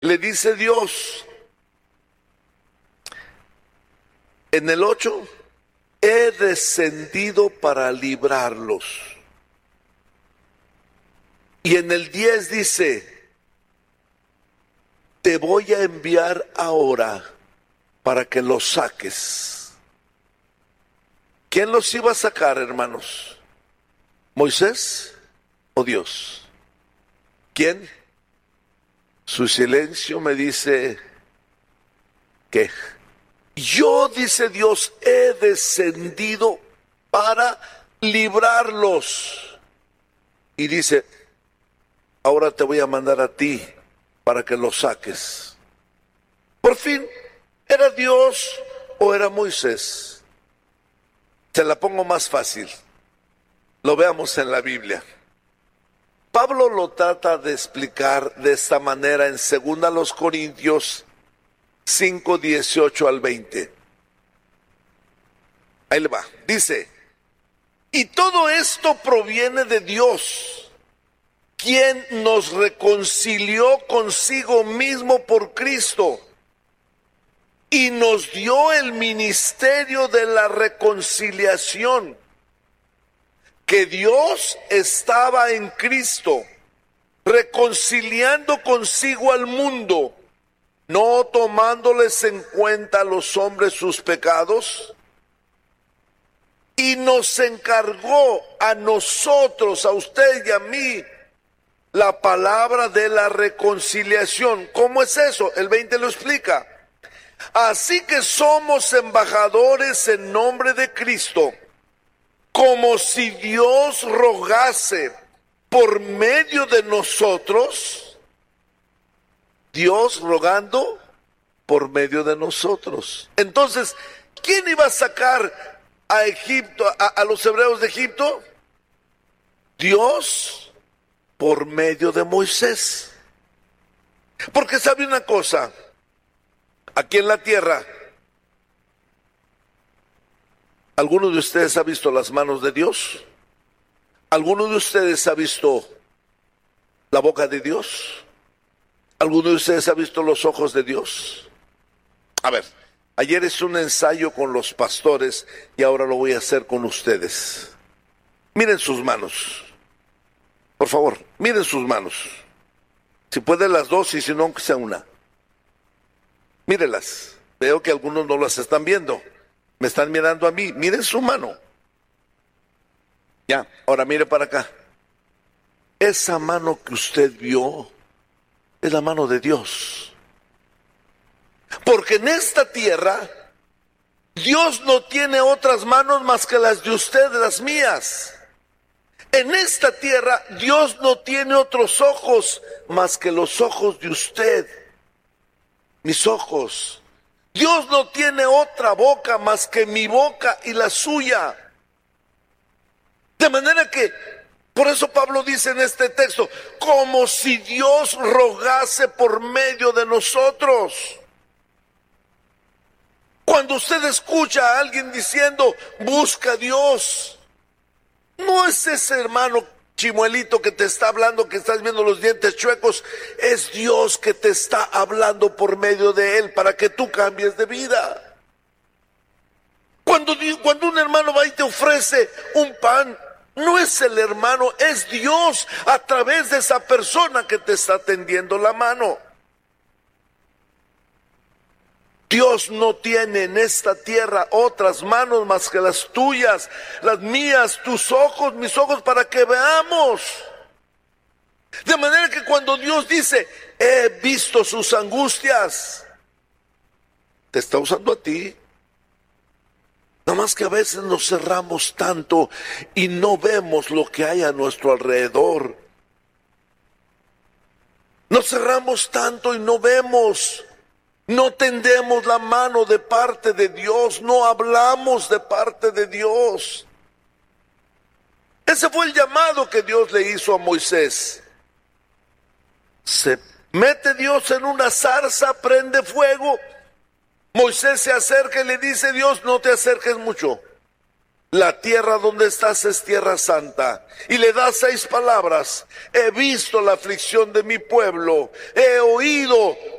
le dice Dios en el 8, he descendido para librarlos. Y en el 10 dice, te voy a enviar ahora para que los saques. ¿Quién los iba a sacar, hermanos? ¿Moisés o Dios? ¿Quién? Su silencio me dice que yo, dice Dios, he descendido para librarlos. Y dice, ahora te voy a mandar a ti para que los saques. Por fin, ¿era Dios o era Moisés? Se la pongo más fácil. Lo veamos en la Biblia. Pablo lo trata de explicar de esta manera en 2 Corintios 5, 18 al 20. Ahí le va. Dice, y todo esto proviene de Dios, quien nos reconcilió consigo mismo por Cristo y nos dio el ministerio de la reconciliación, que Dios estaba en Cristo, reconciliando consigo al mundo, no tomándoles en cuenta a los hombres sus pecados, y nos encargó a nosotros, a usted y a mí, la palabra de la reconciliación. ¿Cómo es eso? El 20 lo explica. Así que somos embajadores en nombre de Cristo, como si Dios rogase por medio de nosotros, Dios rogando por medio de nosotros. Entonces, ¿quién iba a sacar a Egipto, a los hebreos de Egipto? Dios por medio de Moisés. Porque sabe una cosa, aquí en la tierra, ¿alguno de ustedes ha visto las manos de Dios? ¿Alguno de ustedes ha visto la boca de Dios? ¿Alguno de ustedes ha visto los ojos de Dios? A ver, ayer hice un ensayo con los pastores y ahora lo voy a hacer con ustedes. Miren sus manos. Por favor, miren sus manos. Si pueden las dos y si no, aunque sea una. Mírenlas. Veo que algunos no las están viendo. Me están mirando a mí. Miren su mano. Ya, ahora mire para acá. Esa mano que usted vio es la mano de Dios. Porque en esta tierra, Dios no tiene otras manos más que las de usted, las mías. En esta tierra, Dios no tiene otros ojos más que los ojos de usted, mis ojos. Dios no tiene otra boca más que mi boca y la suya. De manera que, por eso Pablo dice en este texto, como si Dios rogase por medio de nosotros. Cuando usted escucha a alguien diciendo, busca a Dios, no es ese hermano chimuelito que te está hablando, que estás viendo los dientes chuecos, es Dios que te está hablando por medio de él para que tú cambies de vida. Cuando un hermano va y te ofrece un pan, no es el hermano, es Dios a través de esa persona que te está tendiendo la mano. Dios no tiene en esta tierra otras manos más que las tuyas, las mías, tus ojos, mis ojos, para que veamos. De manera que cuando Dios dice, he visto sus angustias, te está usando a ti. Nada más que a veces nos cerramos tanto y no vemos lo que hay a nuestro alrededor. Nos cerramos tanto y no vemos. No tendemos la mano de parte de Dios, no hablamos de parte de Dios. Ese fue el llamado que Dios le hizo a Moisés. Se mete Dios en una zarza, prende fuego. Moisés se acerca y le dice, Dios, no te acerques mucho. La tierra donde estás es tierra santa. Y le da 6 palabras. He visto la aflicción de mi pueblo. He oído